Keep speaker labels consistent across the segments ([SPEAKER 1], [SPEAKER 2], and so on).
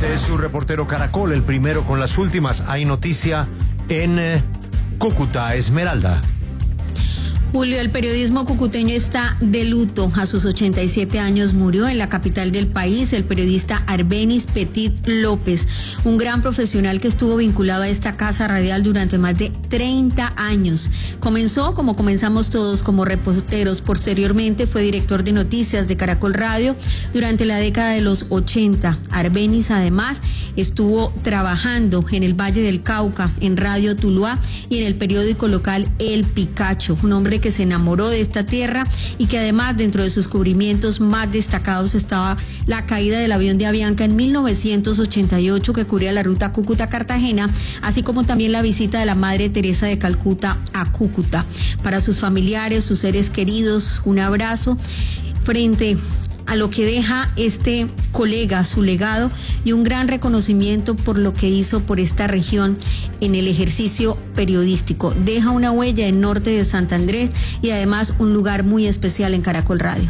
[SPEAKER 1] Este es su reportero Caracol, el primero con las últimas. Hay noticia en Cúcuta. Esmeralda.
[SPEAKER 2] Julio, el periodismo cucuteño está de luto. A sus 87 años murió en la capital del país el periodista Arbenis Petit López, un gran profesional que estuvo vinculado a esta casa radial durante más de 30 años. Comenzó, como comenzamos todos, como reporteros. Posteriormente fue director de noticias de Caracol Radio durante la década de los 80. Arbenis además estuvo trabajando en el Valle del Cauca, en Radio Tuluá y en el periódico local El Picacho, un hombre que se enamoró de esta tierra y que además dentro de sus cubrimientos más destacados estaba la caída del avión de Avianca en 1988 que cubría la ruta Cúcuta-Cartagena, así como también la visita de la Madre Teresa de Calcuta a Cúcuta. Para sus familiares, sus seres queridos, un abrazo frente a lo que deja este colega, su legado, y un gran reconocimiento por lo que hizo por esta región en el ejercicio periodístico. Deja una huella en norte de Santander y además un lugar muy especial en Caracol Radio.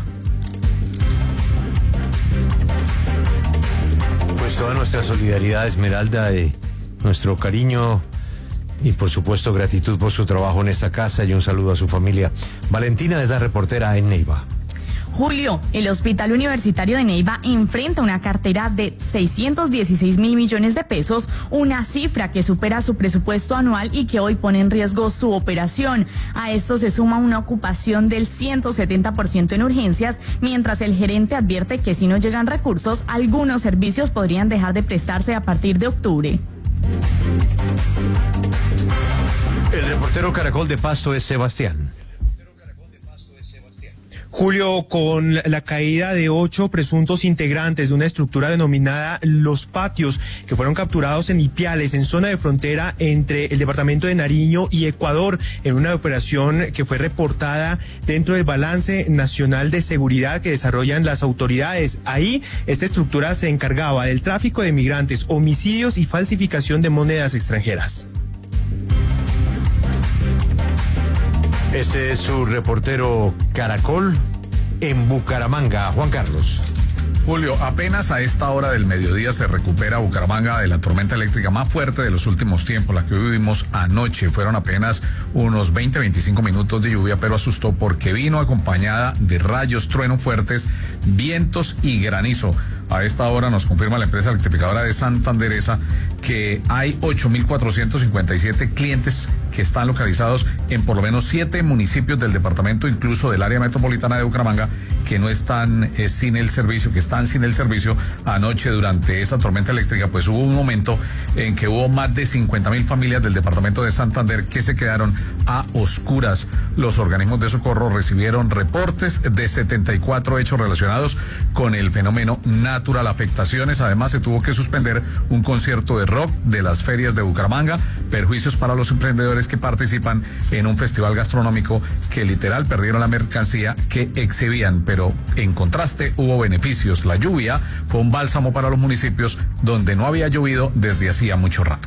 [SPEAKER 1] Pues toda nuestra solidaridad, Esmeralda, nuestro cariño y por supuesto gratitud por su trabajo en esta casa y un saludo a su familia. Valentina es la reportera en Neiva.
[SPEAKER 3] Julio, el Hospital Universitario de Neiva enfrenta una cartera de 616 mil millones de pesos, una cifra que supera su presupuesto anual y que hoy pone en riesgo su operación. A esto se suma una ocupación del 170% en urgencias, mientras el gerente advierte que si no llegan recursos, algunos servicios podrían dejar de prestarse a partir de octubre.
[SPEAKER 1] El reportero Caracol de Pasto es Sebastián.
[SPEAKER 4] Julio, con la caída de 8 presuntos integrantes de una estructura denominada Los Patios, que fueron capturados en Ipiales, en zona de frontera entre el departamento de Nariño y Ecuador, en una operación que fue reportada dentro del balance nacional de seguridad que desarrollan las autoridades. Ahí, esta estructura se encargaba del tráfico de migrantes, homicidios y falsificación de monedas extranjeras.
[SPEAKER 1] Este es su reportero Caracol en Bucaramanga, Juan Carlos.
[SPEAKER 5] Julio, apenas a esta hora del mediodía se recupera Bucaramanga de la tormenta eléctrica más fuerte de los últimos tiempos, la que vivimos anoche. Fueron apenas unos 20-25 minutos de lluvia, pero asustó porque vino acompañada de rayos, truenos fuertes, vientos y granizo. A esta hora nos confirma la empresa electrificadora de Santanderesa que hay 8.457 clientes que están localizados en por lo menos 7 municipios del departamento, incluso del área metropolitana de Bucaramanga, que no están sin el servicio, que están sin el servicio. Anoche durante esa tormenta eléctrica, pues hubo un momento en que hubo más de 50.000 familias del departamento de Santander que se quedaron a oscuras. Los organismos de socorro recibieron reportes de 74 hechos relacionados con el fenómeno natural. Afectaciones, además se tuvo que suspender un concierto de rock de las ferias de Bucaramanga, perjuicios para los emprendedores que participan en un festival gastronómico que literal perdieron la mercancía que exhibían, pero en contraste hubo beneficios. La lluvia fue un bálsamo para los municipios donde no había llovido desde hacía mucho rato.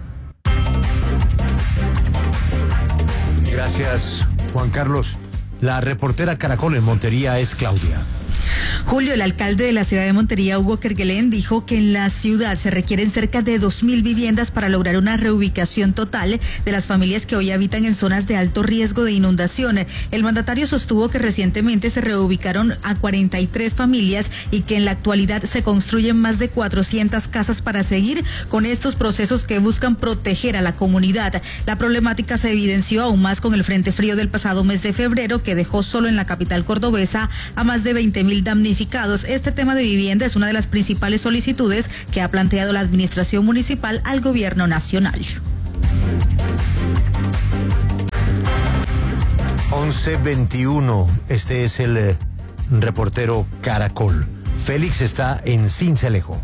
[SPEAKER 1] Gracias, Juan Carlos. La reportera Caracol en Montería es Claudia.
[SPEAKER 6] Julio, el alcalde de la ciudad de Montería, Hugo Kerguelen, dijo que en la ciudad se requieren cerca de 2.000 viviendas para lograr una reubicación total de las familias que hoy habitan en zonas de alto riesgo de inundación. El mandatario sostuvo que recientemente se reubicaron a 43 familias y que en la actualidad se construyen más de 400 casas para seguir con estos procesos que buscan proteger a la comunidad. La problemática se evidenció aún más con el frente frío del pasado mes de febrero, que dejó solo en la capital cordobesa a más de 20.000 damnificados. Este tema de vivienda es una de las principales solicitudes que ha planteado la administración municipal al gobierno nacional.
[SPEAKER 1] 11:21. Este es el reportero Caracol. Félix está en Sincelejo.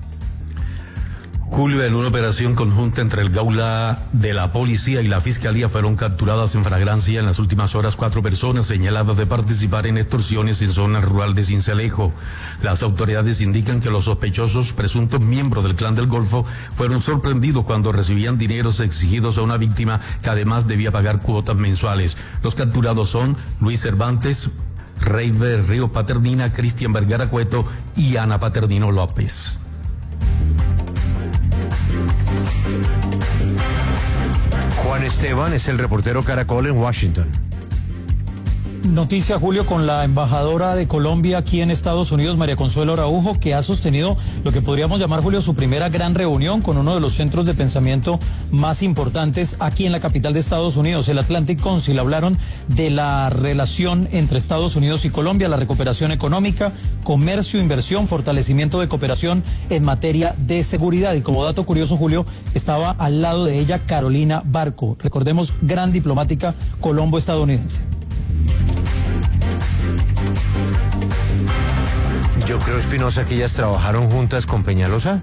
[SPEAKER 7] Julio, en una operación conjunta entre el Gaula de la Policía y la Fiscalía fueron capturadas en flagrancia en las últimas horas 4 personas señaladas de participar en extorsiones en zona rural de Sincelejo. Las autoridades indican que los sospechosos, presuntos miembros del Clan del Golfo, fueron sorprendidos cuando recibían dineros exigidos a una víctima que además debía pagar cuotas mensuales. Los capturados son Luis Cervantes, Reiber Río Paternina, Cristian Vergara Cueto y Ana Paternino López.
[SPEAKER 1] Juan Esteban es el reportero Caracol en Washington.
[SPEAKER 8] Noticia, Julio, con la embajadora de Colombia aquí en Estados Unidos, María Consuelo Araujo, que ha sostenido lo que podríamos llamar, Julio, su primera gran reunión con uno de los centros de pensamiento más importantes aquí en la capital de Estados Unidos, el Atlantic Council. Hablaron de la relación entre Estados Unidos y Colombia, la recuperación económica, comercio, inversión, fortalecimiento de cooperación en materia de seguridad. Y como dato curioso, Julio, estaba al lado de ella Carolina Barco, recordemos, gran diplomática colombo-estadounidense.
[SPEAKER 1] Yo creo, Espinosa, que ellas trabajaron juntas con Peñalosa.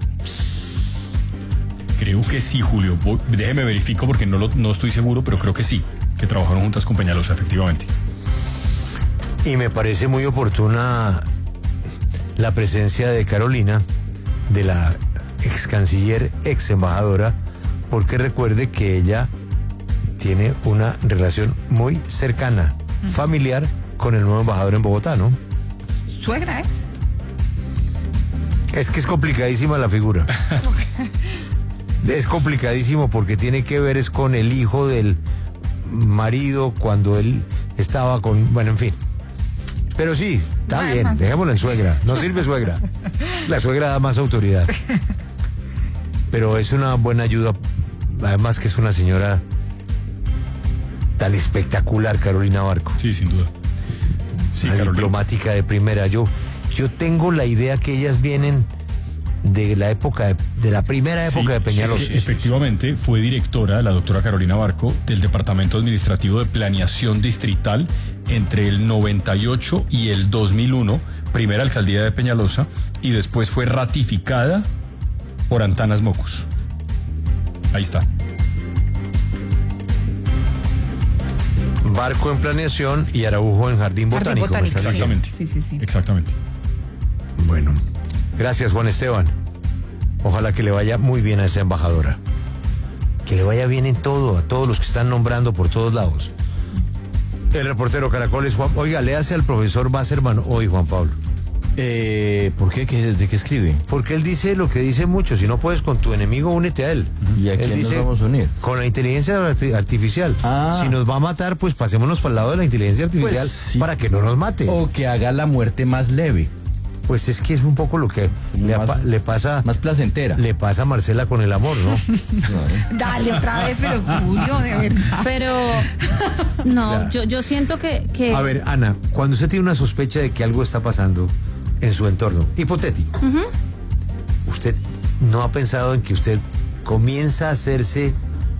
[SPEAKER 9] Creo que sí, Julio. Déjeme verifico porque no estoy seguro, pero creo que sí, que trabajaron juntas con Peñalosa, efectivamente.
[SPEAKER 1] Y me parece muy oportuna la presencia de Carolina, de la ex canciller, ex embajadora, porque recuerde que ella tiene una relación muy cercana, familiar, con el nuevo embajador en Bogotá, ¿no?
[SPEAKER 6] Suegra, ¿eh?
[SPEAKER 1] Es que es complicadísima la figura. Es complicadísimo porque tiene que ver es con el hijo del marido cuando él estaba con... Bueno, en fin. Pero sí, está bien, dejémosla en suegra. No sirve suegra. La suegra da más autoridad. Pero es una buena ayuda. Además que es una señora tan espectacular, Carolina Barco.
[SPEAKER 9] Sí, sin duda. Sí,
[SPEAKER 1] una diplomática de primera. Yo tengo la idea que ellas vienen de la época de la primera época de Peñalosa.
[SPEAKER 9] Sí, efectivamente, fue directora, la doctora Carolina Barco, del Departamento Administrativo de Planeación Distrital entre el 98 y el 2001, primera alcaldía de Peñalosa, y después fue ratificada por Antanas Mocus. Ahí está.
[SPEAKER 1] Barco en planeación y Araujo en Jardín Botánico.
[SPEAKER 9] Exactamente.
[SPEAKER 6] Sí.
[SPEAKER 9] Exactamente.
[SPEAKER 1] Bueno, gracias, Juan Esteban. Ojalá que le vaya muy bien a esa embajadora. Que le vaya bien en todo, a todos los que están nombrando por todos lados. El reportero Caracol es Juan... Oiga, léase al profesor Wasserman hoy, Juan Pablo.
[SPEAKER 10] ¿Por qué? ¿De qué escribe?
[SPEAKER 1] Porque él dice lo que dice mucho. Si no puedes con tu enemigo, únete a él.
[SPEAKER 10] ¿Y a quién nos vamos a unir?
[SPEAKER 1] Con la inteligencia artificial. Si nos va a matar, pues pasémonos para el lado de la inteligencia artificial, pues, sí, para que no nos mate.
[SPEAKER 10] O que haga la muerte más leve.
[SPEAKER 1] Pues es que es un poco lo que le pasa...
[SPEAKER 10] Más placentera.
[SPEAKER 1] Le pasa a Marcela con el amor, ¿no?
[SPEAKER 6] Dale otra vez, pero Julio, de verdad.
[SPEAKER 2] Pero, no, claro. yo siento que...
[SPEAKER 1] A ver, Ana, cuando usted tiene una sospecha de que algo está pasando en su entorno, hipotético, ¿usted no ha pensado en que usted comienza a hacerse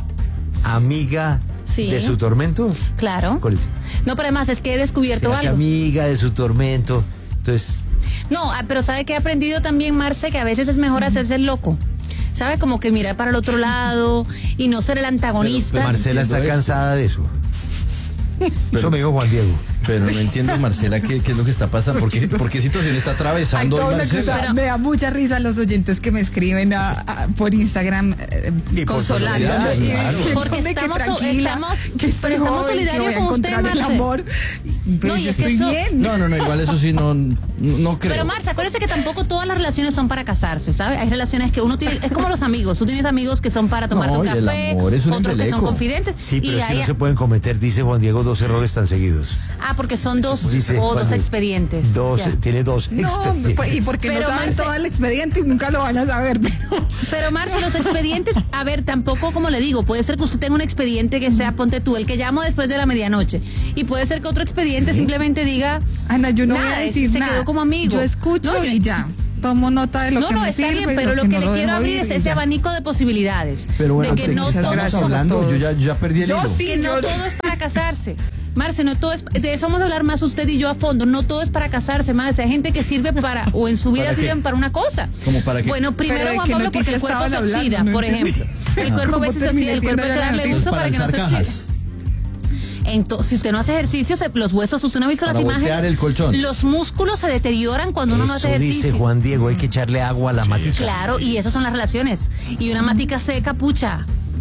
[SPEAKER 1] amiga de su tormento?
[SPEAKER 2] Claro.
[SPEAKER 1] ¿Cuál es?
[SPEAKER 2] No, pero además es que he descubierto algo.
[SPEAKER 1] Amiga de su tormento, entonces...
[SPEAKER 2] No, pero ¿sabe qué he aprendido también, Marce? Que a veces es mejor hacerse el loco. ¿Sabe? Como que mirar para el otro lado y no ser el antagonista.
[SPEAKER 1] Pero Marcela está cansada de eso. Eso me dijo Juan Diego.
[SPEAKER 10] Pero no entiendo, Marcela, qué es lo que está pasando. ¿Por qué situación está atravesando hoy, Marcela?
[SPEAKER 6] Me da mucha risa los oyentes que me escriben por Instagram consolando.
[SPEAKER 2] Porque estamos solidarios con usted, Marce.
[SPEAKER 6] Pero yo estoy bien.
[SPEAKER 10] No, igual eso sí no creo.
[SPEAKER 2] Pero Marce, acuérdese que tampoco todas las relaciones son para casarse, ¿sabe? Hay relaciones que uno tiene, es como los amigos. Tú tienes amigos que son para tomarte un café, otros que son confidentes.
[SPEAKER 1] Sí, pero es que no se pueden cometer, dice Juan Diego, 2 errores tan seguidos.
[SPEAKER 2] Porque son dos expedientes.
[SPEAKER 1] Tiene dos expedientes.
[SPEAKER 6] Y porque no saben todo el expediente y nunca lo van a saber.
[SPEAKER 2] Pero Marce, los expedientes, a ver, tampoco, como le digo, puede ser que usted tenga un expediente que sea, ponte tú, el que llamo después de la medianoche. Y puede ser que otro expediente simplemente diga,
[SPEAKER 6] Ana, yo no voy a decir
[SPEAKER 2] se
[SPEAKER 6] nada.
[SPEAKER 2] Quedó como amigo.
[SPEAKER 6] Yo escucho y ya. Tomo nota de lo que me sirve.
[SPEAKER 2] No, está bien, pero lo que le quiero abrir es ese abanico de posibilidades.
[SPEAKER 10] Pero bueno,
[SPEAKER 2] de que no todos
[SPEAKER 10] hablando, yo ya perdí el hilo.
[SPEAKER 2] Que no todo es para casarse. Marce, no todo es, de eso vamos a hablar más usted y yo a fondo. No todo es para casarse, Marce. Hay gente que sirve para, o en su vida sirven para una cosa.
[SPEAKER 10] ¿Cómo para qué?
[SPEAKER 2] Bueno, primero, Juan Pablo, porque el cuerpo se oxida, por ejemplo. El cuerpo a veces se oxida, el cuerpo hay que darle uso para que no se oxide. Entonces, si usted no hace ejercicio, los huesos, usted no ha visto las imágenes.
[SPEAKER 10] El colchón.
[SPEAKER 2] Los músculos se deterioran cuando uno no hace ejercicio.
[SPEAKER 1] Dice Juan Diego, hay que echarle agua a la matica.
[SPEAKER 2] Claro, y esas son las relaciones. Y una matica seca, pucha.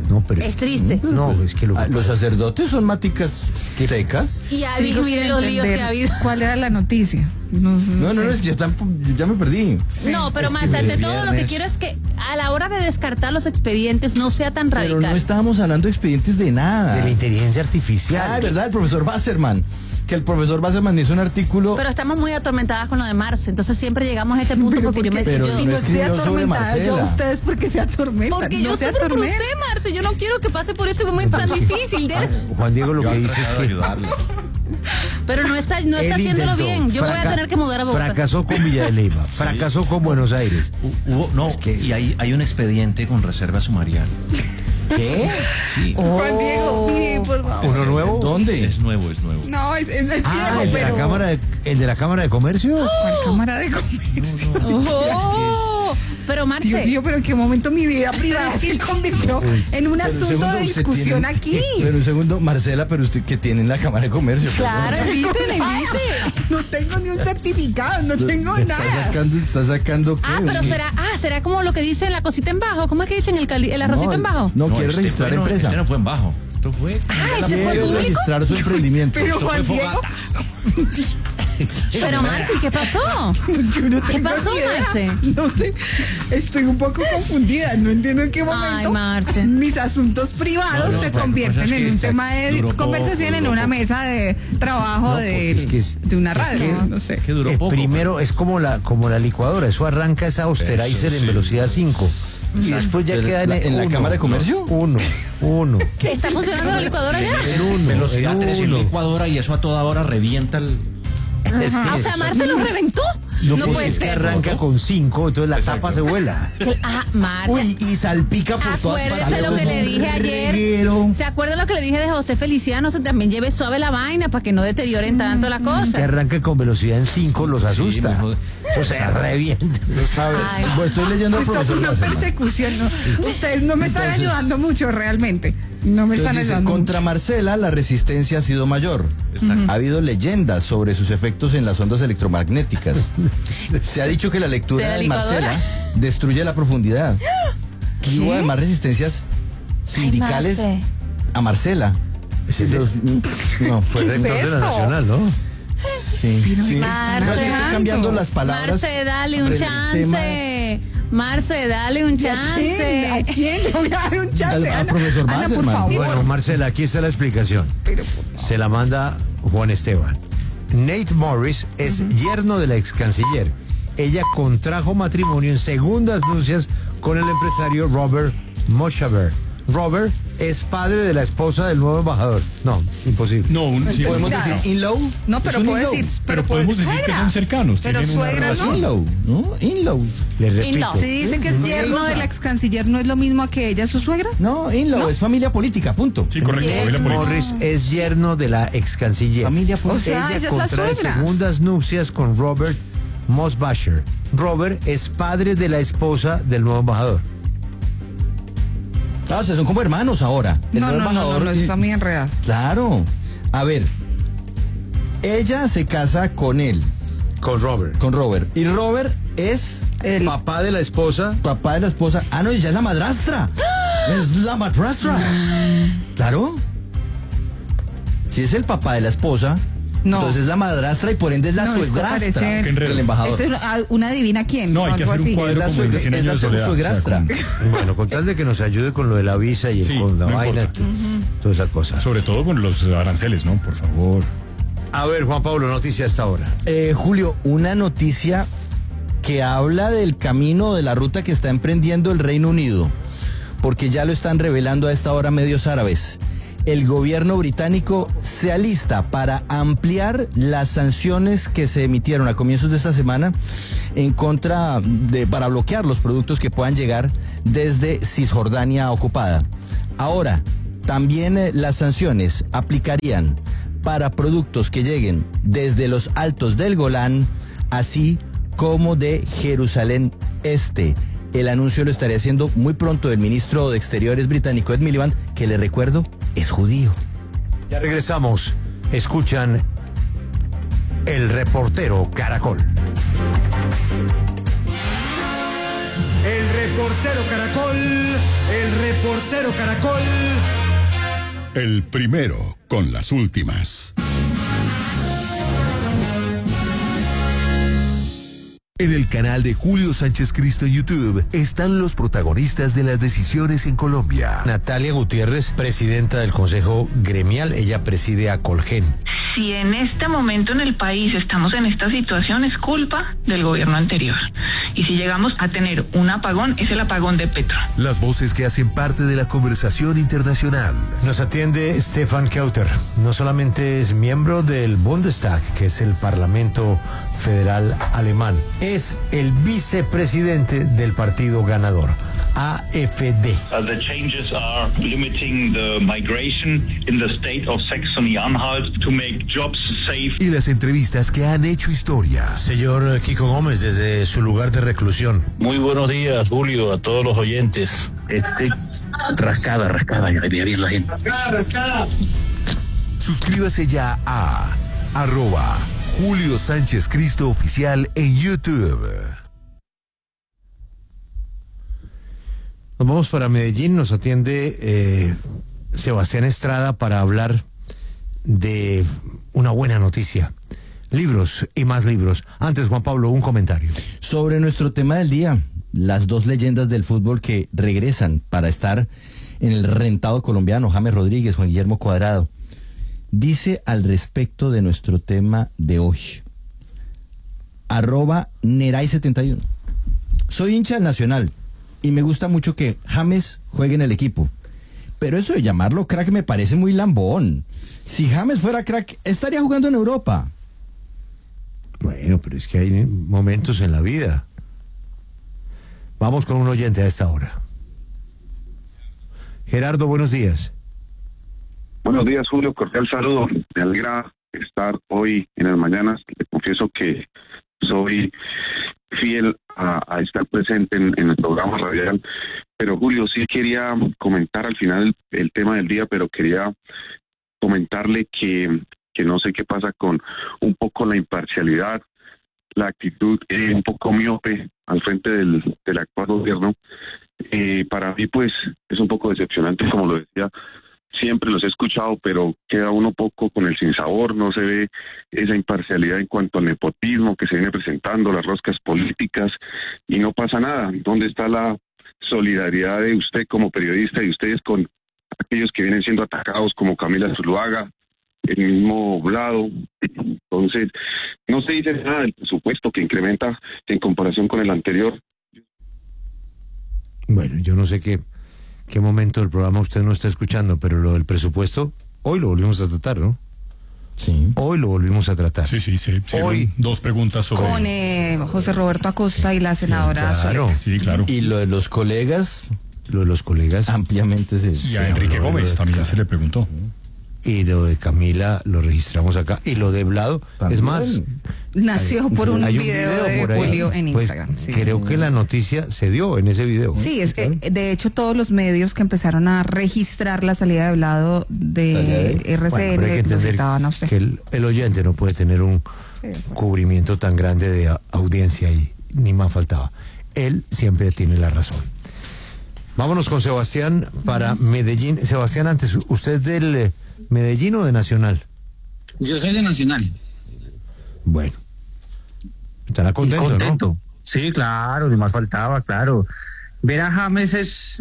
[SPEAKER 1] No, pero
[SPEAKER 2] Es triste.
[SPEAKER 1] No, es que
[SPEAKER 10] los sacerdotes son maticas secas.
[SPEAKER 2] Y ha habido, miren los líos que ha habido.
[SPEAKER 6] ¿Cuál era la noticia? No,
[SPEAKER 10] es que ya me perdí.
[SPEAKER 2] No, pero más ante todo lo que quiero es que a la hora de descartar los expedientes no sea tan radical.
[SPEAKER 10] Pero no estábamos hablando de expedientes de nada.
[SPEAKER 1] de la inteligencia artificial.
[SPEAKER 10] Ah, ¿verdad? El profesor Wasserman. Que el profesor Wasserman hizo un artículo.
[SPEAKER 2] Pero estamos muy atormentadas con lo de Marce, entonces siempre llegamos a este punto porque yo me...
[SPEAKER 10] Pero
[SPEAKER 2] yo-
[SPEAKER 10] no
[SPEAKER 6] Si no estoy
[SPEAKER 10] escribió sobre
[SPEAKER 6] atormentada, yo a
[SPEAKER 10] Marcela.
[SPEAKER 6] ustedes porque se atormentan.
[SPEAKER 2] Porque
[SPEAKER 6] no
[SPEAKER 2] yo
[SPEAKER 6] se
[SPEAKER 2] sufro por
[SPEAKER 6] atormentan.
[SPEAKER 2] usted, Marce. Yo no quiero que pase por este momento tan difícil.
[SPEAKER 1] Juan Diego lo que dice es que
[SPEAKER 2] Pero no está
[SPEAKER 1] él
[SPEAKER 2] haciéndolo
[SPEAKER 1] intentó,
[SPEAKER 2] bien. Yo voy a tener que mudar a Bogotá.
[SPEAKER 1] fracasó con Villa de Leyva, fracasó con Buenos Aires.
[SPEAKER 11] Y hay un expediente con reserva sumarial.
[SPEAKER 10] ¿Qué?
[SPEAKER 11] Sí.
[SPEAKER 6] Juan Diego, mire, por favor.
[SPEAKER 1] ¿Uno nuevo?
[SPEAKER 10] ¿Dónde?
[SPEAKER 11] Es nuevo.
[SPEAKER 6] No, es viejo,
[SPEAKER 1] ¿el de la
[SPEAKER 6] pero...
[SPEAKER 1] Cámara de Comercio?
[SPEAKER 6] ¿Cuál cámara de comercio?
[SPEAKER 2] Oh, pero Marce,
[SPEAKER 6] Dios mío, pero en qué momento mi vida privada se convirtió en un
[SPEAKER 10] Pero
[SPEAKER 6] asunto
[SPEAKER 10] segundo,
[SPEAKER 6] de
[SPEAKER 10] usted
[SPEAKER 6] discusión
[SPEAKER 10] tiene-
[SPEAKER 6] aquí.
[SPEAKER 10] Pero un segundo, Marcela, pero usted que tiene en la Cámara de Comercio.
[SPEAKER 2] claro,
[SPEAKER 6] Invítele, invite. No tengo ni un certificado, no tengo nada.
[SPEAKER 10] Está sacando qué?
[SPEAKER 2] pero será como lo que dicen la cosita en bajo. ¿Cómo es que dicen el arrocito en bajo?
[SPEAKER 10] No, quiere registrar empresa.
[SPEAKER 11] Este no fue en bajo. Esto fue.
[SPEAKER 2] ¿este fue
[SPEAKER 10] Quiere
[SPEAKER 2] público?
[SPEAKER 10] registrar su emprendimiento.
[SPEAKER 6] Pero Juan Diego,
[SPEAKER 2] Pero Marce, ¿qué pasó?
[SPEAKER 6] yo no
[SPEAKER 2] ¿Qué
[SPEAKER 6] tengo
[SPEAKER 2] pasó,
[SPEAKER 6] ni idea.
[SPEAKER 2] Marce?
[SPEAKER 6] No sé, estoy un poco confundida. No entiendo en qué momento
[SPEAKER 2] Marce.
[SPEAKER 6] mis asuntos privados se convierten
[SPEAKER 11] es que
[SPEAKER 6] en un
[SPEAKER 11] se
[SPEAKER 6] tema de
[SPEAKER 11] duró
[SPEAKER 6] conversación en
[SPEAKER 11] poco.
[SPEAKER 6] una mesa de trabajo
[SPEAKER 1] porque
[SPEAKER 6] de una radio. No sé.
[SPEAKER 11] Que duró poco.
[SPEAKER 1] Primero es como la licuadora, eso arranca esa austerizer en velocidad 5. Y después ya queda
[SPEAKER 10] ¿En la
[SPEAKER 1] uno,
[SPEAKER 10] Cámara de Comercio?
[SPEAKER 1] Uno.
[SPEAKER 2] ¿Está funcionando la licuadora ya?
[SPEAKER 1] En uno.
[SPEAKER 11] Velocidad
[SPEAKER 1] en
[SPEAKER 11] 3 en
[SPEAKER 1] uno.
[SPEAKER 11] licuadora y eso a toda hora revienta el.
[SPEAKER 1] Es que
[SPEAKER 2] O sea, Marce lo reventó. No
[SPEAKER 1] porque
[SPEAKER 2] puede
[SPEAKER 1] es que
[SPEAKER 2] ser.
[SPEAKER 1] arranca con 5, entonces la tapa se vuela.
[SPEAKER 2] Marce.
[SPEAKER 10] Uy, y salpica por todas partes.
[SPEAKER 2] Acuérdese lo que le dije ayer.
[SPEAKER 10] Reguero.
[SPEAKER 2] ¿Se acuerda lo que le dije de José Feliciano? Se también lleve suave la vaina para que no deterioren tanto la
[SPEAKER 1] Que
[SPEAKER 2] cosa.
[SPEAKER 1] arranca con velocidad en 5 los asusta.
[SPEAKER 11] mejor.
[SPEAKER 1] Eso se revienta.
[SPEAKER 10] Lo sabe.
[SPEAKER 2] Ay.
[SPEAKER 10] Pues estoy leyendo al
[SPEAKER 6] Esto es
[SPEAKER 10] profesor
[SPEAKER 6] una
[SPEAKER 10] Wasserman.
[SPEAKER 6] persecución. ¿No? Ustedes no me están ayudando mucho realmente. No me están
[SPEAKER 10] Entonces dice,
[SPEAKER 6] ayudando
[SPEAKER 10] contra Marcela la resistencia ha sido mayor. Ha habido leyendas sobre sus efectos en las ondas electromagnéticas. Se ha dicho que la
[SPEAKER 2] ¿De
[SPEAKER 10] lectura
[SPEAKER 2] la
[SPEAKER 10] de
[SPEAKER 2] licuadora?
[SPEAKER 10] Marcela destruye la profundidad. Y hubo además resistencias sindicales
[SPEAKER 2] Marce.
[SPEAKER 10] a Marcela.
[SPEAKER 1] Ese es
[SPEAKER 10] No,
[SPEAKER 1] fue
[SPEAKER 6] ¿Qué es
[SPEAKER 1] rector de la
[SPEAKER 6] esto?
[SPEAKER 1] Nacional, ¿no?
[SPEAKER 10] sí.
[SPEAKER 2] Marce.
[SPEAKER 10] No, es que estoy cambiando las palabras.
[SPEAKER 2] Marce, dale un
[SPEAKER 10] del tema.
[SPEAKER 2] chance. Marce, dale un
[SPEAKER 6] ¿Y a quién? ¿A
[SPEAKER 2] chance.
[SPEAKER 6] quién le voy a dar un chance?
[SPEAKER 10] Al
[SPEAKER 6] Ana,
[SPEAKER 10] profesor
[SPEAKER 6] Ana, por
[SPEAKER 10] Wasserman.
[SPEAKER 6] favor.
[SPEAKER 1] Bueno, Marcela, aquí está la explicación. Se la manda Juan Esteban. Nate Morris es yerno de la ex canciller. Ella contrajo matrimonio en segundas nupcias con el empresario Robert Moshaver. Robert es padre de la esposa del nuevo embajador. No, imposible.
[SPEAKER 9] No, sí,
[SPEAKER 10] Podemos
[SPEAKER 6] Claro.
[SPEAKER 10] decir in-law.
[SPEAKER 6] No, pero
[SPEAKER 10] Es un
[SPEAKER 6] puedo
[SPEAKER 10] in-law.
[SPEAKER 6] decir.
[SPEAKER 9] pero podemos decir que
[SPEAKER 6] suegra.
[SPEAKER 9] son cercanos,
[SPEAKER 6] Pero
[SPEAKER 9] tienen una
[SPEAKER 6] suegra, ¿no?
[SPEAKER 9] relación.
[SPEAKER 10] In-law, ¿no? In-law.
[SPEAKER 1] Le repito.
[SPEAKER 2] In-law.
[SPEAKER 6] Si dice que es yerno de la ex canciller, ¿no es lo mismo que ella, su suegra?
[SPEAKER 10] No, in-law, es familia política, punto.
[SPEAKER 9] Sí, correcto,
[SPEAKER 2] Bien.
[SPEAKER 9] familia política.
[SPEAKER 1] Morris es yerno de la ex canciller.
[SPEAKER 10] Familia política.
[SPEAKER 6] O sea, ella es la
[SPEAKER 1] contrae
[SPEAKER 6] suegra.
[SPEAKER 1] segundas nupcias con Robert Mosbacher. Robert es padre de la esposa del nuevo embajador.
[SPEAKER 10] Ah, o sea, son como hermanos ahora. El
[SPEAKER 6] No,
[SPEAKER 10] nuevo
[SPEAKER 6] no,
[SPEAKER 10] embajador.
[SPEAKER 6] no, está muy enredada.
[SPEAKER 10] Claro. A ver. Ella se casa con él,
[SPEAKER 1] Con Robert.
[SPEAKER 10] con Robert. Y Robert es
[SPEAKER 6] El
[SPEAKER 1] Papá de la esposa.
[SPEAKER 10] papá de la esposa. Ah, no, ella es la madrastra. Es la madrastra. Claro. Si es el papá de la esposa,
[SPEAKER 6] No.
[SPEAKER 10] entonces es la madrastra y por ende es la
[SPEAKER 6] No, eso
[SPEAKER 10] suegrastra
[SPEAKER 6] parece-
[SPEAKER 9] Qué enredo.
[SPEAKER 10] del embajador.
[SPEAKER 6] es una adivina quién.
[SPEAKER 9] No, hay que
[SPEAKER 6] algo
[SPEAKER 9] hacer un
[SPEAKER 6] así.
[SPEAKER 9] cuadro
[SPEAKER 10] Es la
[SPEAKER 9] como el de
[SPEAKER 10] suegra-
[SPEAKER 9] 100
[SPEAKER 10] es la
[SPEAKER 9] años de soledad.
[SPEAKER 10] suegrastra.
[SPEAKER 1] Bueno, con tal de que nos ayude con lo de la visa y
[SPEAKER 9] Sí,
[SPEAKER 1] con la
[SPEAKER 9] no
[SPEAKER 1] vaina,
[SPEAKER 9] importa.
[SPEAKER 1] toda esa cosa.
[SPEAKER 9] Sobre todo con los aranceles, ¿no? Por favor.
[SPEAKER 1] A ver, Juan Pablo, noticia hasta ahora.
[SPEAKER 10] Julio, una noticia que habla del camino, de la ruta que está emprendiendo el Reino Unido, porque ya lo están revelando a esta hora medios árabes. El gobierno británico se alista para ampliar las sanciones que se emitieron a comienzos de esta semana en contra para bloquear los productos que puedan llegar desde Cisjordania ocupada. Ahora, también las sanciones aplicarían para productos que lleguen desde los altos del Golán, así como de Jerusalén Este. El anuncio lo estaría haciendo muy pronto el ministro de Exteriores británico Ed Miliband, que le recuerdo es judío.
[SPEAKER 1] Ya regresamos. Escuchan El Reportero Caracol.
[SPEAKER 12] El reportero Caracol, el reportero Caracol.
[SPEAKER 13] El primero con las últimas.
[SPEAKER 14] En el canal de Julio Sánchez Cristo en YouTube están los protagonistas de las decisiones en Colombia.
[SPEAKER 1] Natalia Gutiérrez, presidenta del Consejo Gremial, ella preside a Colgen.
[SPEAKER 15] Si en este momento en el país estamos en esta situación, es culpa del gobierno anterior. Y si llegamos a tener un apagón, es el apagón de Petro.
[SPEAKER 14] Las voces que hacen parte de la conversación internacional.
[SPEAKER 1] Nos atiende Stefan Kauter. No solamente es miembro del Bundestag, que es el Parlamento Federal Alemán, es el vicepresidente del partido ganador, AfD.
[SPEAKER 16] The changes are limiting the migration in the state of Saxony-Anhalt to make jobs safe.
[SPEAKER 14] Y las entrevistas que han hecho historia.
[SPEAKER 1] Señor Kiko Gómez, desde su lugar de reclusión.
[SPEAKER 17] Muy buenos días, Julio, a todos los oyentes. Rascada, ya debía bien la gente.
[SPEAKER 14] Rascada. Suscríbase ya a @Julio Sánchez Cristo Oficial en YouTube.
[SPEAKER 1] Nos vamos para Medellín, nos atiende Sebastián Estrada para hablar de una buena noticia. Libros y más libros. Antes, Juan Pablo, un comentario.
[SPEAKER 10] Sobre nuestro tema del día, las dos leyendas del fútbol que regresan para estar en el rentado colombiano, James Rodríguez, Juan Guillermo Cuadrado. Dice al respecto de nuestro tema de hoy, @Neray71. Soy hincha del Nacional y me gusta mucho que James juegue en el equipo, pero eso de llamarlo crack me parece muy lambón. Si James fuera crack, estaría jugando en Europa.
[SPEAKER 1] Bueno, pero es que hay momentos en la vida. Vamos con un oyente a esta hora. Gerardo, buenos días.
[SPEAKER 18] Buenos días, Julio, cordial saludo. Me alegra estar hoy en las mañanas. Le confieso que soy fiel a estar presente en el programa radial. Pero, Julio, sí quería comentar al final el tema del día, pero quería comentarle que no sé qué pasa con un poco la imparcialidad, la actitud un poco miope al frente del actual gobierno. Para mí, pues, es un poco decepcionante, como lo decía. Siempre los he escuchado, pero queda uno poco con el sinsabor, no se ve esa imparcialidad en cuanto al nepotismo que se viene presentando, las roscas políticas, y no pasa nada. ¿Dónde está la solidaridad de usted como periodista y ustedes con aquellos que vienen siendo atacados como Camila Zuluaga, el mismo Vlado? Entonces, no se dice nada del presupuesto que incrementa en comparación con el anterior.
[SPEAKER 1] Bueno, yo no sé qué momento del programa usted no está escuchando, pero lo del presupuesto, hoy lo volvimos a tratar, ¿no?
[SPEAKER 10] Sí.
[SPEAKER 1] Hoy lo volvimos a tratar.
[SPEAKER 9] Sí. Hoy dos preguntas sobre...
[SPEAKER 19] Con José Roberto Acosta y la senadora
[SPEAKER 1] Claro.
[SPEAKER 9] Sí, claro.
[SPEAKER 10] Y lo de los colegas...
[SPEAKER 1] Lo de los colegas...
[SPEAKER 10] Ampliamente
[SPEAKER 9] Y a Enrique Gómez también se le preguntó.
[SPEAKER 1] Y lo de Camila lo registramos acá. Y lo de Vlado, es más...
[SPEAKER 19] Nació por un video de Julio en Instagram.
[SPEAKER 1] Pues, sí. Creo que la noticia se dio en ese video.
[SPEAKER 19] Sí, es que de hecho todos los medios que empezaron a registrar la salida de Vlado de RCN lo citaban a usted.
[SPEAKER 1] Que el oyente no puede tener un cubrimiento tan grande de audiencia y ni más faltaba. Él siempre tiene la razón. Vámonos con Sebastián para Medellín. Sebastián, antes, ¿usted es del Medellín o de Nacional?
[SPEAKER 20] Yo soy de Nacional.
[SPEAKER 1] Bueno, estará contento, ¿no?
[SPEAKER 20] Sí, claro, ni más faltaba, claro. Ver a James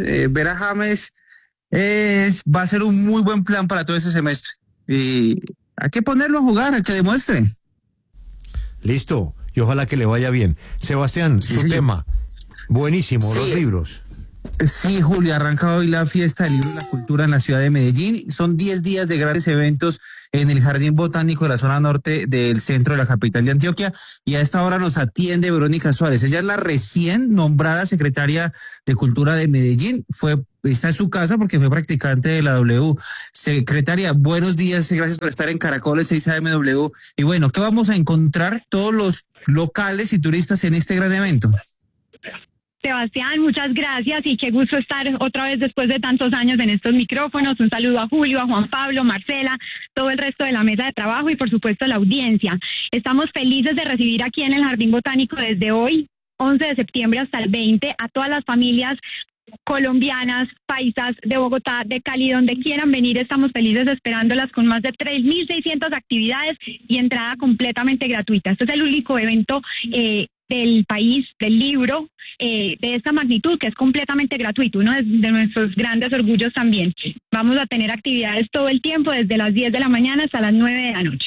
[SPEAKER 20] va a ser un muy buen plan para todo este semestre. Y hay que ponerlo a jugar, a que demuestre.
[SPEAKER 1] Listo, y ojalá que le vaya bien. Sebastián, su tema, buenísimo, los libros.
[SPEAKER 20] Sí, Julio, arranca hoy la fiesta del libro y la cultura en la ciudad de Medellín. Son 10 días de grandes eventos en el Jardín Botánico de la zona norte del centro de la capital de Antioquia. Y a esta hora nos atiende Verónica Suárez. Ella es la recién nombrada secretaria de Cultura de Medellín. Está en su casa porque fue practicante de la W. Secretaria, buenos días, gracias por estar en Caracoles 6 AMW. Y bueno, ¿qué vamos a encontrar todos los locales y turistas en este gran evento?
[SPEAKER 21] Sebastián, muchas gracias y qué gusto estar otra vez después de tantos años en estos micrófonos. Un saludo a Julio, a Juan Pablo, Marcela, todo el resto de la mesa de trabajo y por supuesto la audiencia. Estamos felices de recibir aquí en el Jardín Botánico desde hoy 11 de septiembre hasta el 20, a todas las familias colombianas, paisas de Bogotá, de Cali, donde quieran venir, estamos felices esperándolas con más de 3.600 actividades y entrada completamente gratuita. Este es el único evento del país, del libro, de esta magnitud, que es completamente gratuito, uno de nuestros grandes orgullos también. Vamos a tener actividades todo el tiempo, desde las 10 de la mañana hasta las 9 de la noche.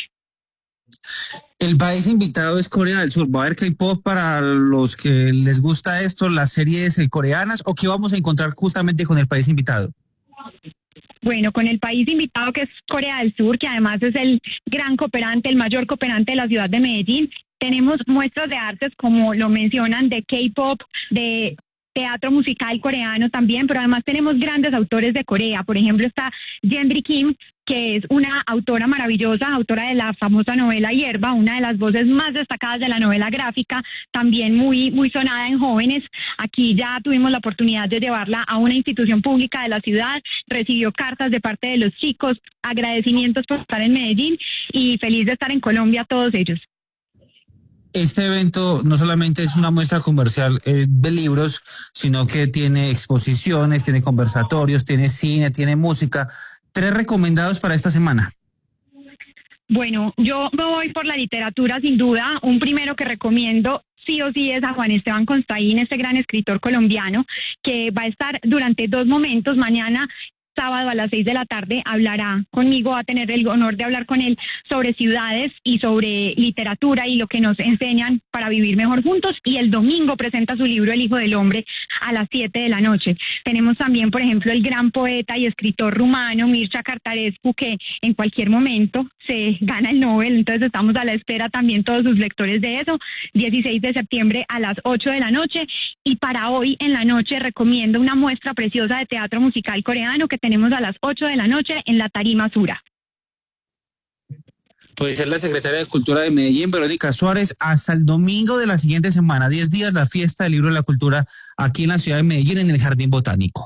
[SPEAKER 20] El país invitado es Corea del Sur. ¿Va a haber K-pop para los que les gusta esto, las series coreanas, o qué vamos a encontrar justamente con el país invitado?
[SPEAKER 21] Bueno, con el país invitado, que es Corea del Sur, que además es el gran cooperante, el mayor cooperante de la ciudad de Medellín, tenemos muestras de artes, como lo mencionan, de K-pop, de teatro musical coreano también, pero además tenemos grandes autores de Corea. Por ejemplo, está Gendry Kim, que es una autora maravillosa, autora de la famosa novela Hierba, una de las voces más destacadas de la novela gráfica, también muy sonada en jóvenes. Aquí ya tuvimos la oportunidad de llevarla a una institución pública de la ciudad, recibió cartas de parte de los chicos, agradecimientos por estar en Medellín y feliz de estar en Colombia todos ellos.
[SPEAKER 20] Este evento no solamente es una muestra comercial de libros, sino que tiene exposiciones, tiene conversatorios, tiene cine, tiene música. 3 recomendados para esta semana.
[SPEAKER 21] Bueno, yo me voy por la literatura sin duda. Un primero que recomiendo sí o sí es a Juan Esteban Constaín, este gran escritor colombiano, que va a estar durante 2 momentos. Mañana, sábado a las 6 de la tarde, hablará conmigo, va a tener el honor de hablar con él sobre ciudades y sobre literatura y lo que nos enseñan para vivir mejor juntos, y el domingo presenta su libro El Hijo del Hombre a las 7 de la noche. Tenemos también, por ejemplo, el gran poeta y escritor rumano Mircea Cartarescu, que en cualquier momento se gana el Nobel, entonces estamos a la espera también todos sus lectores de eso. 16 de septiembre a las 8 de la noche, y para hoy en la noche recomiendo una muestra preciosa de teatro musical coreano que tenemos a las 8 de la noche en la Tarima Sura.
[SPEAKER 20] Puede ser la secretaria de Cultura de Medellín, Verónica Suárez, hasta el domingo de la siguiente semana, 10 días, la fiesta del libro de la cultura aquí en la ciudad de Medellín, en el Jardín Botánico.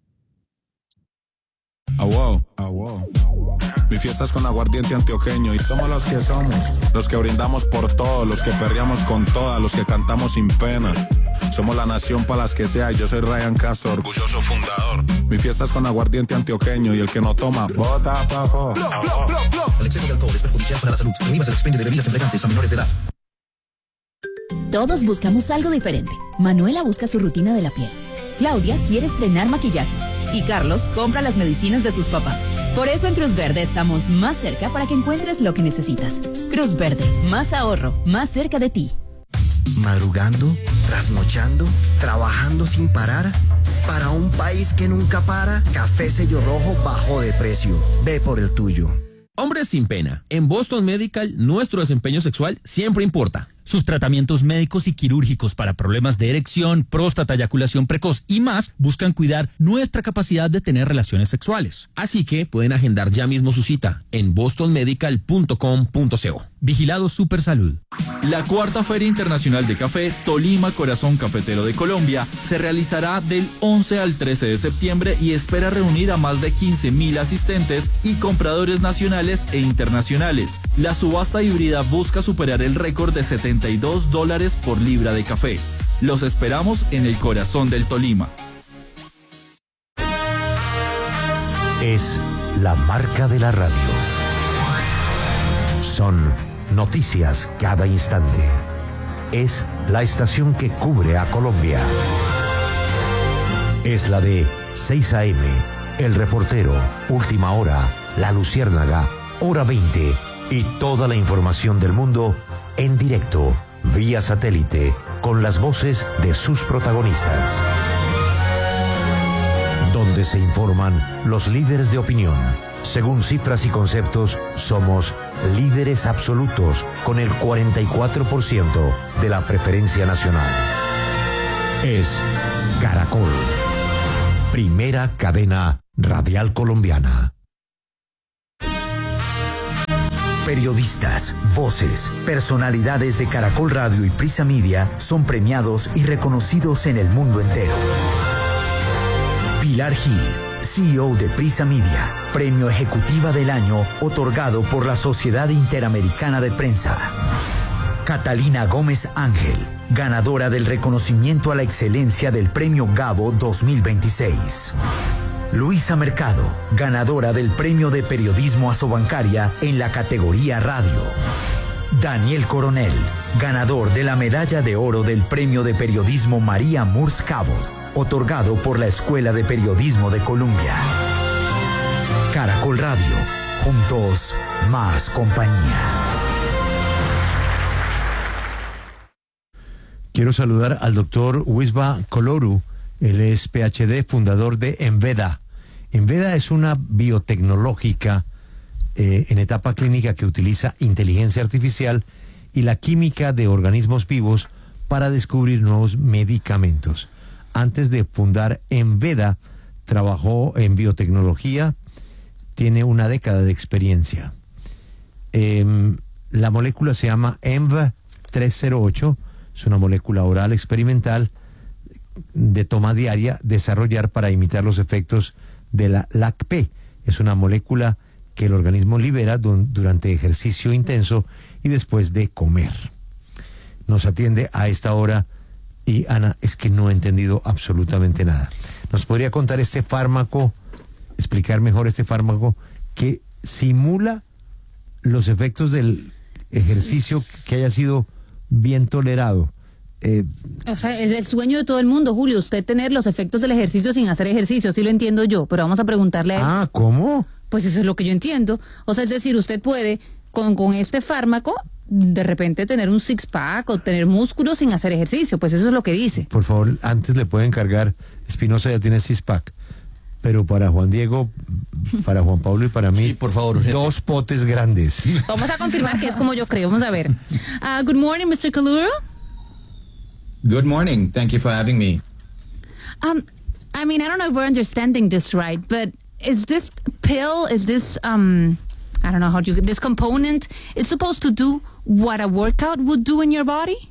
[SPEAKER 3] Mi fiesta es con aguardiente antioqueño y somos los que brindamos por todo, los que perreamos con todas, los que cantamos sin pena. Somos la nación para las que sea y yo soy Ryan Castro, orgulloso fundador. Mi fiesta es con aguardiente antioqueño y el que no toma, bota pa' afuera.
[SPEAKER 22] El exceso de alcohol es perjudicial para la salud. Prohíbas el expendio de bebidas embriagantes a menores de edad.
[SPEAKER 23] Todos buscamos algo diferente. Manuela busca su rutina de la piel. Claudia quiere estrenar maquillaje. Y Carlos compra las medicinas de sus papás. Por eso en Cruz Verde estamos más cerca para que encuentres lo que necesitas. Cruz Verde, más ahorro, más cerca de ti.
[SPEAKER 24] Madrugando, trasnochando, trabajando sin parar. Para un país que nunca para, Café Sello Rojo bajó de precio. Ve por el tuyo.
[SPEAKER 25] Hombres sin pena. En Boston Medical, nuestro desempeño sexual siempre importa. Sus tratamientos médicos y quirúrgicos para problemas de erección, próstata, eyaculación precoz y más buscan cuidar nuestra capacidad de tener relaciones sexuales. Así que pueden agendar ya mismo su cita en bostonmedical.com.co. Vigilado Supersalud.
[SPEAKER 26] La 4ª Feria Internacional de Café Tolima Corazón Cafetero de Colombia se realizará del 11 al 13 de septiembre y espera reunir a más de 15.000 asistentes y compradores nacionales e internacionales. La subasta híbrida busca superar el récord de $72 por libra de café. Los esperamos en el corazón del Tolima.
[SPEAKER 14] Es la marca de la radio. Son noticias cada instante. Es la estación que cubre a Colombia. Es la de 6 AM, El Reportero, Última Hora, La Luciérnaga, Hora 20 y toda la información del mundo en directo, vía satélite, con las voces de sus protagonistas. Donde se informan los líderes de opinión. Según cifras y conceptos, somos líderes absolutos con el 44% de la preferencia nacional. Es Caracol, primera cadena radial colombiana.
[SPEAKER 24] Periodistas, voces, personalidades de Caracol Radio y Prisa Media son premiados y reconocidos en el mundo entero. Pilar Gil, CEO de Prisa Media, Premio Ejecutiva del Año otorgado por la Sociedad Interamericana de Prensa.
[SPEAKER 2] Catalina Gómez Ángel, ganadora del reconocimiento a la excelencia del Premio Gabo 2026. Luisa Mercado, ganadora del Premio de Periodismo Asobancaria en la categoría Radio. Daniel Coronel, ganador de la Medalla de Oro del Premio de Periodismo María Murs Cabot, otorgado por la Escuela de Periodismo de Colombia. Caracol Radio, juntos, más compañía.
[SPEAKER 1] Quiero saludar al doctor Wisba Koloru. Él es PhD, fundador de Enveda. Enveda es una biotecnológica en etapa clínica que utiliza inteligencia artificial y la química de organismos vivos para descubrir nuevos medicamentos. Antes de fundar Enveda, trabajó en biotecnología, tiene una década de experiencia. La molécula se llama ENV308, es una molécula oral experimental de toma diaria, desarrollar para imitar los efectos de la LACP. Es una molécula que el organismo libera durante ejercicio intenso y después de comer. Nos atiende a esta hora y Ana, es que no he entendido absolutamente nada. ¿Nos podría contar este fármaco, explicar mejor este fármaco que simula los efectos del ejercicio que haya sido bien tolerado?
[SPEAKER 4] O sea, es el sueño de todo el mundo, Julio, usted tener los efectos del ejercicio sin hacer ejercicio, sí lo entiendo yo, pero vamos a preguntarle a él.
[SPEAKER 1] Ah, ¿cómo?
[SPEAKER 4] Pues eso es lo que yo entiendo. O sea, es decir, usted puede con este fármaco de repente tener un six-pack o tener músculos sin hacer ejercicio, pues eso es lo que dice.
[SPEAKER 1] Por favor, antes le pueden cargar, Espinosa ya tiene six-pack, pero para Juan Diego, para Juan Pablo y para mí,
[SPEAKER 10] sí, por favor, urgente.
[SPEAKER 1] 2 potes grandes.
[SPEAKER 4] Vamos a confirmar que es como yo creo, vamos a ver. Good morning, Mr. Kaluru.
[SPEAKER 5] Good morning. Thank you for having me.
[SPEAKER 4] I mean, I don't know if we're understanding this right, but is this pill, is this, I don't know how you, this component, it's supposed to do what a workout would do in your body?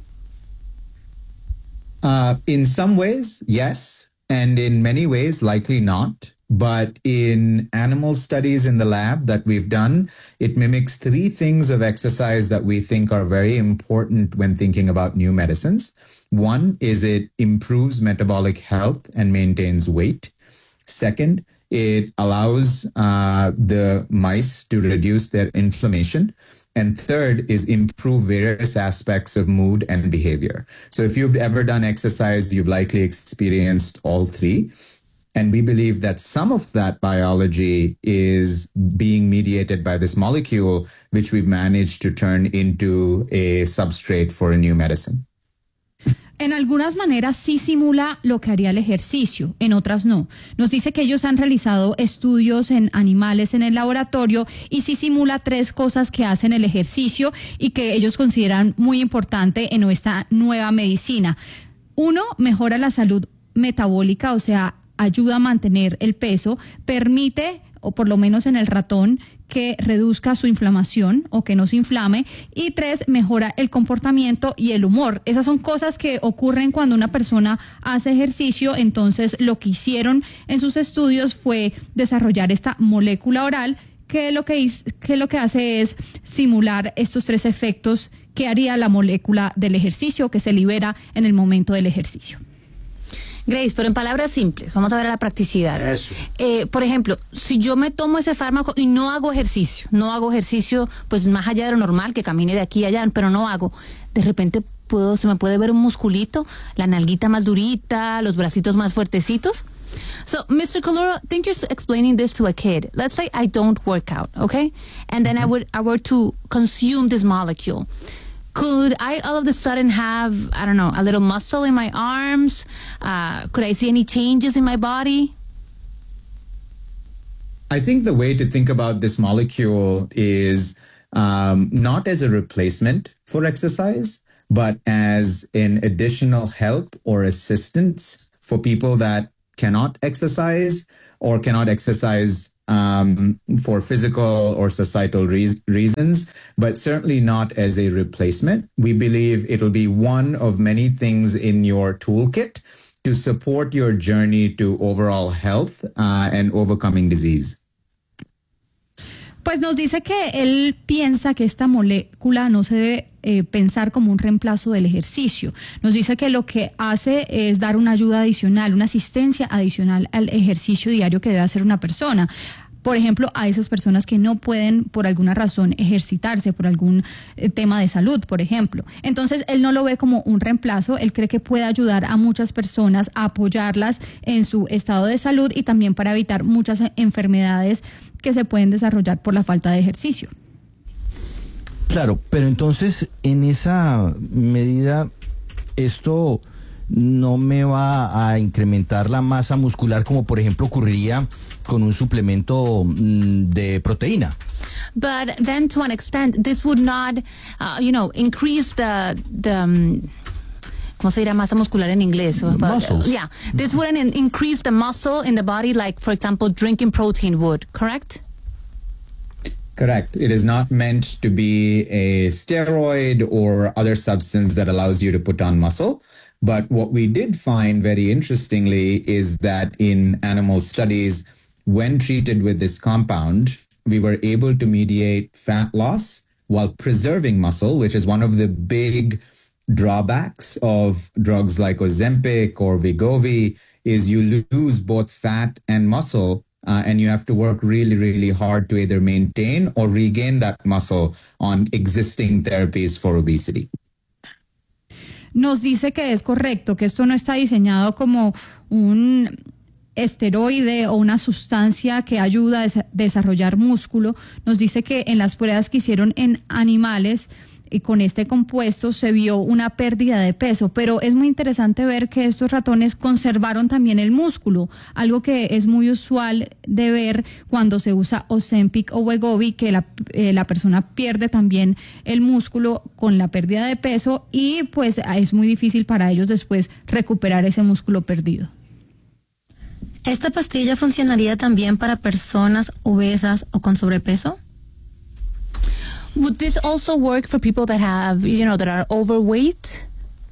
[SPEAKER 5] In some ways, yes. And in many ways, likely not. But in animal studies in the lab that we've done, it mimics 3 things of exercise that we think are very important when thinking about new medicines. One is it improves metabolic health and maintains weight. Second, it allows the mice to reduce their inflammation. And third is improve various aspects of mood and behavior. So if you've ever done exercise, you've likely experienced all 3. And we believe that some of that biology is being mediated by this molecule, which we've managed to turn into a substrate for a new medicine.
[SPEAKER 7] En algunas maneras sí simula lo que haría el ejercicio, en otras no. Nos dice que ellos han realizado estudios en animales en el laboratorio y sí simula 3 cosas que hacen el ejercicio y que ellos consideran muy importante en esta nueva medicina. 1, mejora la salud metabólica, o sea, ayuda a mantener el peso, permite, o por lo menos en el ratón, que reduzca su inflamación o que no se inflame. Y 3, mejora el comportamiento y el humor. Esas son cosas que ocurren cuando una persona hace ejercicio. Entonces, lo que hicieron en sus estudios fue desarrollar esta molécula oral que lo que hace es simular estos 3 efectos que haría la molécula del ejercicio, que se libera en el momento del ejercicio.
[SPEAKER 4] Grace, pero en palabras simples, vamos a ver a la practicidad.
[SPEAKER 1] Eso.
[SPEAKER 4] Por ejemplo, si yo me tomo ese fármaco y no hago ejercicio, pues más allá de lo normal, que camine de aquí a allá, pero no hago, de repente se me puede ver un musculito, la nalguita más durita, los bracitos más fuertecitos. So, Mr. Kaluru, I think you're explaining this to a kid. Let's say I don't work out, okay? And then I were to consume this molecule. Could I all of a sudden have, I don't know, a little muscle in my arms? Could I see any changes in my body?
[SPEAKER 5] I think the way to think about this molecule is not as a replacement for exercise, but as an additional help or assistance for people that cannot exercise or cannot exercise for physical or societal reasons, but certainly not as a replacement. We believe it'll be one of many things in your toolkit to support your journey to overall health and overcoming disease.
[SPEAKER 7] Pues nos dice que él piensa que esta molécula no se debe pensar como un reemplazo del ejercicio. Nos dice que lo que hace es dar una ayuda adicional, una asistencia adicional al ejercicio diario que debe hacer una persona. Por ejemplo, a esas personas que no pueden por alguna razón ejercitarse, por algún tema de salud, por ejemplo. Entonces, él no lo ve como un reemplazo, él cree que puede ayudar a muchas personas a apoyarlas en su estado de salud y también para evitar muchas enfermedades que se pueden desarrollar por la falta de ejercicio.
[SPEAKER 10] Claro, pero entonces, en esa medida, esto no me va a incrementar la masa muscular como por ejemplo ocurriría con un suplemento de proteína.
[SPEAKER 4] But then to an extent, this would not, increase the ¿cómo se dirá masa muscular en inglés?
[SPEAKER 10] Muscles.
[SPEAKER 4] Yeah, this wouldn't increase the muscle in the body like, for example, drinking protein would, correct?
[SPEAKER 5] Correct. It is not meant to be a steroid or other substance that allows you to put on muscle. But what we did find very interestingly is that in animal studies, when treated with this compound, we were able to mediate fat loss while preserving muscle, which is one of the big drawbacks of drugs like Ozempic or Wegovy, is you lose both fat and muscle, and you have to work really, really hard to either maintain or regain that muscle on existing therapies for obesity.
[SPEAKER 7] Nos dice que es correcto, que esto no está diseñado como un esteroide o una sustancia que ayuda a desarrollar músculo. Nos dice que en las pruebas que hicieron en animales y con este compuesto se vio una pérdida de peso, pero es muy interesante ver que estos ratones conservaron también el músculo, algo que es muy usual de ver cuando se usa Ozempic o Wegovy, que la persona pierde también el músculo con la pérdida de peso y pues es muy difícil para ellos después recuperar ese músculo perdido.
[SPEAKER 6] ¿Esta pastilla funcionaría también para personas obesas o con sobrepeso?
[SPEAKER 4] Would this also work for people that have, that are overweight?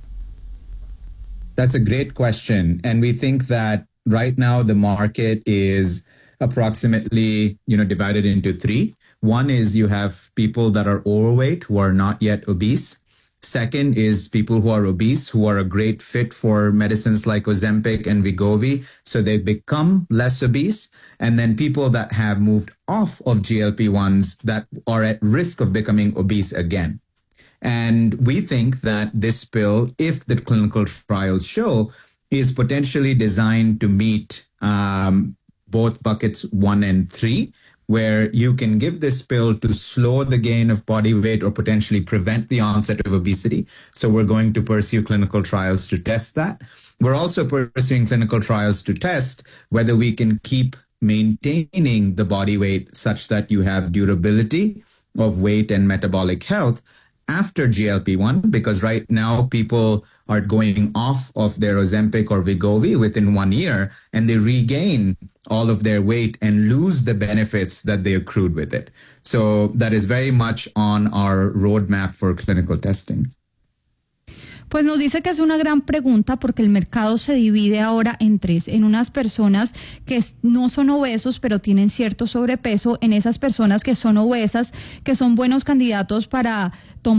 [SPEAKER 5] That's a great question. And we think that right now the market is approximately, divided into three. One is you have people that are overweight who are not yet obese. Second is people who are obese, who are a great fit for medicines like Ozempic and Wegovy, so they become less obese. And then people that have moved off of GLP-1s that are at risk of becoming obese again. And we think that this pill, if the clinical trials show, is potentially designed to meet both buckets 1 and 3, where you can give this pill to slow the gain of body weight or potentially prevent the onset of obesity. So we're going to pursue clinical trials to test that. We're also pursuing clinical trials to test whether we can keep maintaining the body weight such that you have durability of weight and metabolic health after GLP-1, because right now people are going off of their Ozempic or Wegovy within 1 year and they regain all of their weight and lose the benefits that they accrued with it. So that is very much on our roadmap for clinical testing.
[SPEAKER 7] Pues nos dice que es una gran pregunta porque el mercado se divide ahora en tres, en unas personas que no son obesos pero tienen cierto sobrepeso, en esas personas que son obesas, que son buenos candidatos para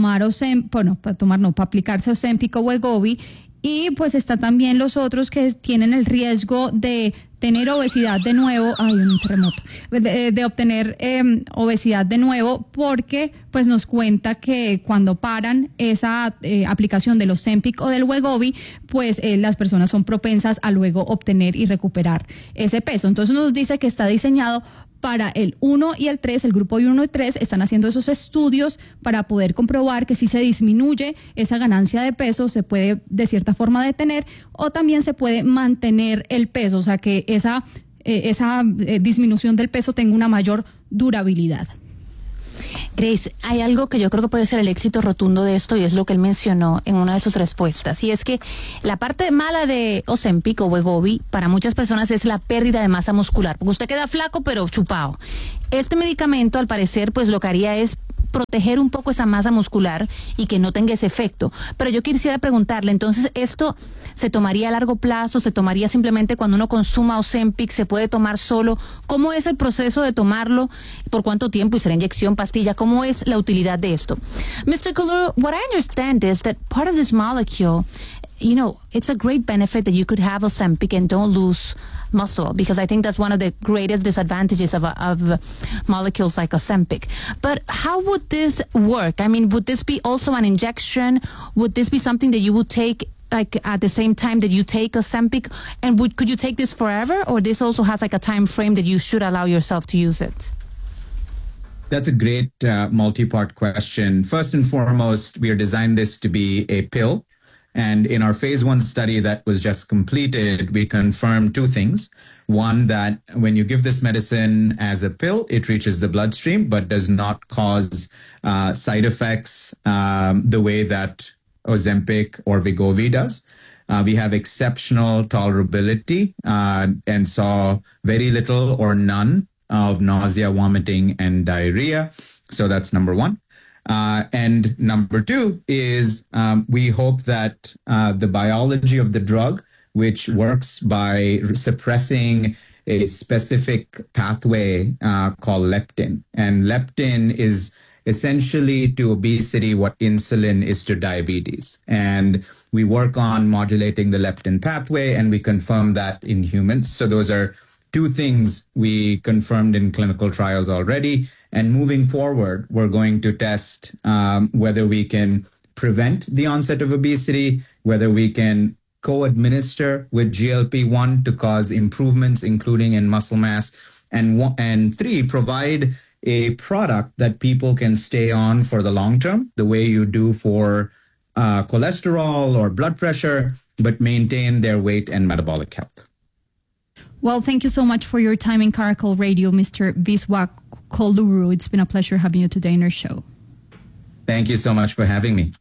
[SPEAKER 7] para aplicarse Ozempic o Wegovy, y pues está también los otros que tienen el riesgo de tener obesidad de nuevo, un terremoto, de obtener obesidad de nuevo, porque pues nos cuenta que cuando paran esa aplicación del Ozempic o del Wegovy, pues las personas son propensas a luego obtener y recuperar ese peso. Entonces nos dice que está diseñado para el 1 y el 3, el grupo 1 y 3, están haciendo esos estudios para poder comprobar que si se disminuye esa ganancia de peso, se puede de cierta forma detener o también se puede mantener el peso, o sea que esa disminución del peso tenga una mayor durabilidad.
[SPEAKER 4] Grace, hay algo que yo creo que puede ser el éxito rotundo de esto y es lo que él mencionó en una de sus respuestas, y es que la parte mala de Ozempic o Wegovy para muchas personas es la pérdida de masa muscular, porque usted queda flaco pero chupado. Este medicamento al parecer pues lo que haría es proteger un poco esa masa muscular y que no tenga ese efecto. Pero yo quisiera preguntarle, entonces, ¿esto se tomaría a largo plazo? ¿Se tomaría simplemente cuando uno consuma Ozempic? ¿Se puede tomar solo? ¿Cómo es el proceso de tomarlo? ¿Por cuánto tiempo? ¿Y será inyección, pastilla? ¿Cómo es la utilidad de esto? Mr. Kaluru, what I understand is that part of this molecule, you know, it's a great benefit that you could have Ozempic and don't lose muscle, because I think that's one of the greatest disadvantages of molecules like Ozempic. But how would this work? I mean, would this be also an injection? Would this be something that you would take like at the same time that you take Ozempic? And could you take this forever, or this also has like a time frame that you should allow yourself to use it?
[SPEAKER 5] That's a great multi-part question. First and foremost, we are designed this to be a pill. And in our phase 1 study that was just completed, we confirmed 2 things. One, that when you give this medicine as a pill, it reaches the bloodstream, but does not cause side effects the way that Ozempic or Wegovy does. We have exceptional tolerability and saw very little or none of nausea, vomiting, and diarrhea. So that's number 1. And number 2 is we hope that the biology of the drug, which works by suppressing a specific pathway called leptin. And leptin is essentially to obesity what insulin is to diabetes. And we work on modulating the leptin pathway, and we confirm that in humans. So those are 2 things we confirmed in clinical trials already. And moving forward, we're going to test whether we can prevent the onset of obesity, whether we can co-administer with GLP-1 to cause improvements, including in muscle mass, and 3, provide a product that people can stay on for the long term, the way you do for cholesterol or blood pressure, but maintain their weight and metabolic health.
[SPEAKER 7] Well, thank you so much for your time in Caracol Radio, Mr. Viswa Kaluru. It's been a pleasure having you today in our show.
[SPEAKER 5] Thank you so much for having me.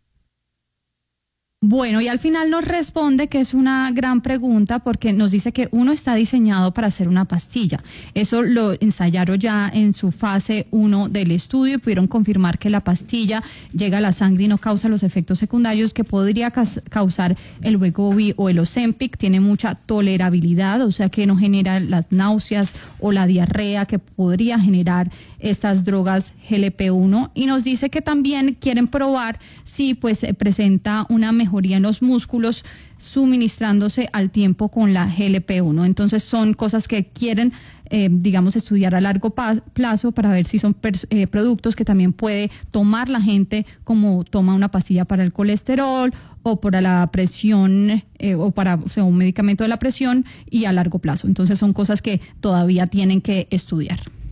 [SPEAKER 7] Bueno, y al final nos responde que es una gran pregunta porque nos dice que uno está diseñado para hacer una pastilla. Eso lo ensayaron ya en su fase 1 del estudio y pudieron confirmar que la pastilla llega a la sangre y no causa los efectos secundarios que podría causar el Wegovy o el Ozempic. Tiene mucha tolerabilidad, o sea que no genera las náuseas o la diarrea que podría generar estas drogas GLP-1. Y nos dice que también quieren probar si pues presenta una mejoría en los músculos suministrándose al tiempo con la GLP-1. Entonces son cosas que quieren, digamos, estudiar a largo plazo para ver si son productos que también puede tomar la gente como toma una pastilla para el colesterol o para la presión o para un medicamento de la presión y a largo plazo. Entonces son cosas que todavía tienen que estudiar.